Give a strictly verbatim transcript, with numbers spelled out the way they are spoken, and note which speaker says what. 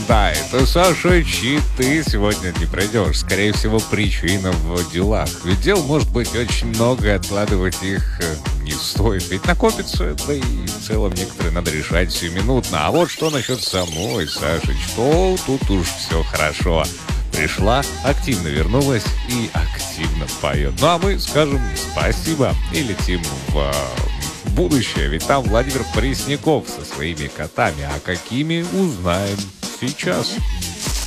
Speaker 1: побеждает. Саша, читы сегодня не пройдешь. Скорее всего, причина в делах. Ведь дел может быть очень много, откладывать их не стоит. Ведь накопится, да и в целом некоторые надо решать сиюминутно. А вот что насчет самой Саши, то тут уж все хорошо. Пришла, активно вернулась и активно поет. Ну а мы скажем спасибо и летим в будущее. Ведь там Владимир Пресняков со своими котами. А какими, узнаем сейчас.